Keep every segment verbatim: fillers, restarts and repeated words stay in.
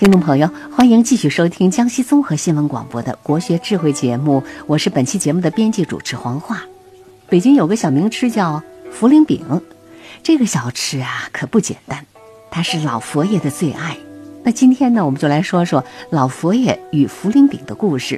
听众朋友，欢迎继续收听江西综合新闻广播的国学智慧节目，我是本期节目的编辑主持黄华。北京有个小名吃叫茯苓饼，这个小吃啊可不简单，它是老佛爷的最爱。那今天呢，我们就来说说老佛爷与茯苓饼的故事。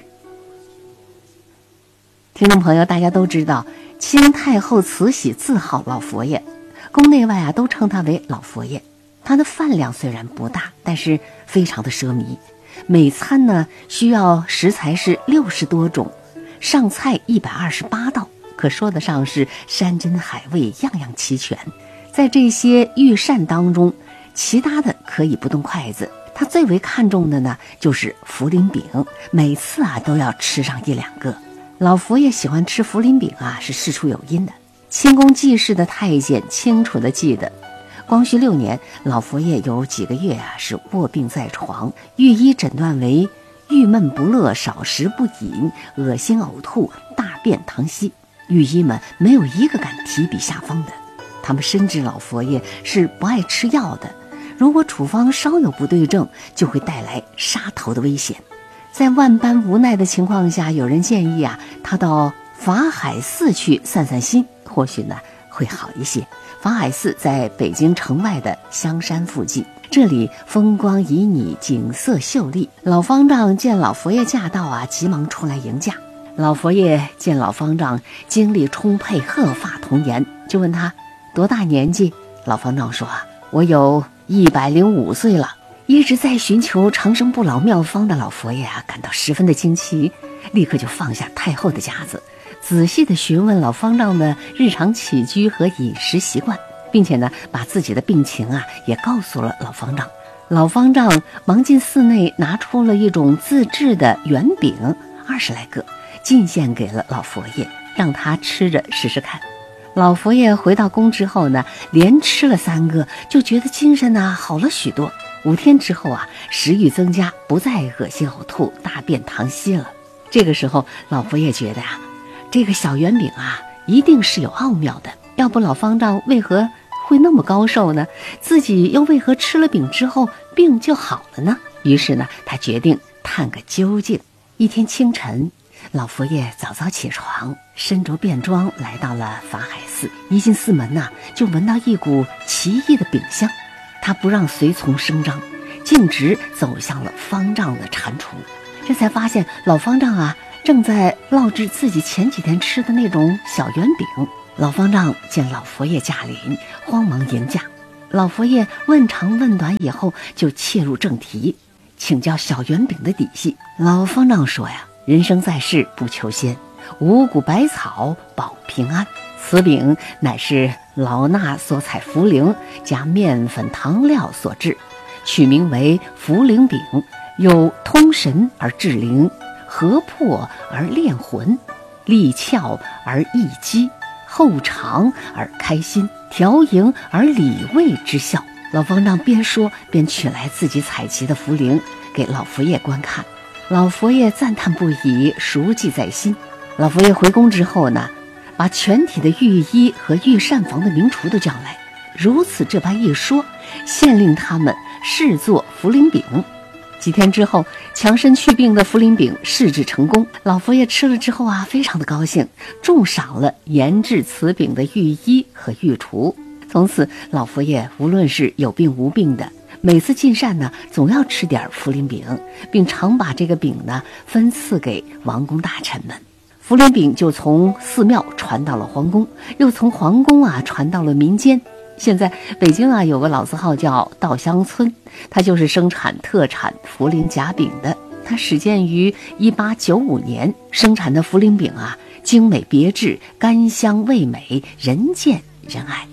听众朋友，大家都知道清太后慈禧自号老佛爷，宫内外啊都称他为老佛爷。他的饭量虽然不大，但是非常的奢靡，每餐呢需要食材是六十多种，上菜一百二十八道，可说得上是山珍海味样样齐全。在这些御膳当中，其他的可以不动筷子，他最为看重的呢就是茯苓饼，每次啊都要吃上一两个。老佛爷喜欢吃茯苓饼啊是事出有因的。清宫记事的太监清楚地记得，光绪六年，老佛爷有几个月啊是卧病在床，御医诊断为郁闷不乐、少食不饮、恶心呕吐、大便溏稀。御医们没有一个敢提笔下方的，他们深知老佛爷是不爱吃药的，如果处方稍有不对症，就会带来杀头的危险。在万般无奈的情况下，有人建议啊，他到法海寺去散散心，或许呢会好一些。法海寺在北京城外的香山附近，这里风光旖旎，景色秀丽。老方丈见老佛爷驾到啊，急忙出来迎驾。老佛爷见老方丈精力充沛，鹤发童颜，就问他多大年纪。老方丈说啊，我有一百零五岁了。一直在寻求长生不老妙方的老佛爷啊，感到十分的惊奇，立刻就放下太后的架子，仔细地询问老方丈的日常起居和饮食习惯，并且呢，把自己的病情啊也告诉了老方丈。老方丈忙进寺内拿出了一种自制的圆饼，二十来个，进献给了老佛爷，让他吃着试试看。老佛爷回到宫之后呢，连吃了三个，就觉得精神啊好了许多。五天之后啊，食欲增加，不再恶心呕吐、大便溏稀了。这个时候，老佛爷觉得啊，这个小圆饼啊，一定是有奥妙的，要不老方丈为何会那么高寿呢？自己又为何吃了饼之后病就好了呢？于是呢，他决定探个究竟。一天清晨，老佛爷早早起床，身着便装来到了法海寺。一进寺门呐、啊，就闻到一股奇异的饼香。他不让随从声张，径直走向了方丈的蟾蜍。这才发现老方丈啊正在烙制自己前几天吃的那种小圆饼。老方丈见老佛爷驾临，慌忙迎驾。老佛爷问长问短以后，就切入正题，请教小圆饼的底细。老方丈说呀，人生在世不求仙，五谷百草保平安。此饼乃是老衲所采茯苓加面粉糖料所制，取名为茯苓饼，有通神而治灵，合魄而炼魂，利窍而益肌，厚长而开心，调营而理胃之效。老方丈边说边取来自己采集的茯苓给老佛爷观看。老佛爷赞叹不已，熟记在心。老佛爷回宫之后呢，把全体的御医和御膳房的名厨都叫来，如此这般一说，限令他们试做茯苓饼。几天之后，强身祛病的茯苓饼试制成功，老佛爷吃了之后啊，非常的高兴，重赏了研制此饼的御医和御厨。从此，老佛爷无论是有病无病的，每次进膳呢，总要吃点茯苓饼，并常把这个饼呢分赐给王公大臣们。茯苓饼就从寺庙传到了皇宫，又从皇宫啊传到了民间。现在北京啊有个老字号叫稻香村，它就是生产特产茯苓夹饼的。它始建于一八九五年，生产的茯苓饼啊精美别致，甘香味美，人见人爱。